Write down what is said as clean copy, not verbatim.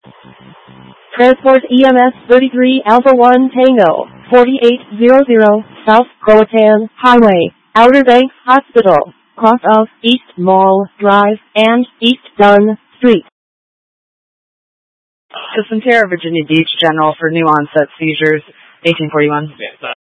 Transport EMS 33 Alpha 1 Tango, 4800 South Croatan Highway, Outer Banks Hospital, cross of East Mall Drive and East Dunn Street. To Centera, Virginia Beach General for new onset seizures, 1841.